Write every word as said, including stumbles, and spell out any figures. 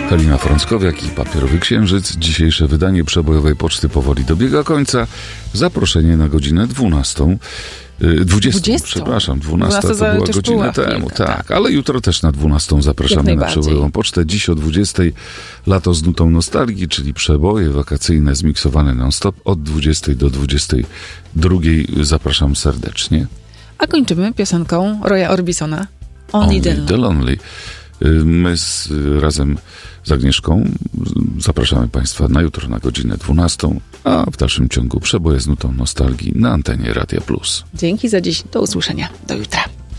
Halina Frąckowiak i Papierowy Księżyc. Dzisiejsze wydanie przebojowej poczty powoli dobiega końca. Zaproszenie na godzinę dwunastą. dwudziestą, dwudziestą. Przepraszam, dwunasta to była godzinę temu. Tak, tak, ale jutro też na dwunastą zapraszamy na przebojową pocztę. Dziś o dwudziestej Lato z nutą nostalgii, czyli przeboje wakacyjne zmiksowane non-stop od dwudziestej do dwudziestej drugiej. Zapraszam serdecznie. A kończymy piosenką Roya Orbisona Only, Only the Lonely. My z, razem z Agnieszką zapraszamy Państwa na jutro na godzinę dwunastą, a w dalszym ciągu przeboje z nutą nostalgii na antenie Radia Plus. Dzięki za dziś. Do usłyszenia. Do jutra.